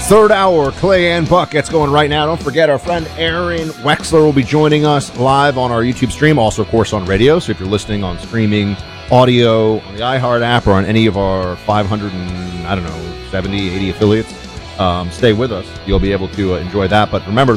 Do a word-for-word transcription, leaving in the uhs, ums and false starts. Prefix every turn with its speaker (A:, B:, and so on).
A: Third hour, Clay and Buck gets going right now. Don't forget, our friend Aaron Wexler will be joining us live on our YouTube stream, also, of course, on radio. So if you're listening on streaming audio on the iHeart app or on any of our five hundred and, I don't know, seventy, eighty affiliates, um, stay with us. You'll be able to uh, enjoy that. But remember,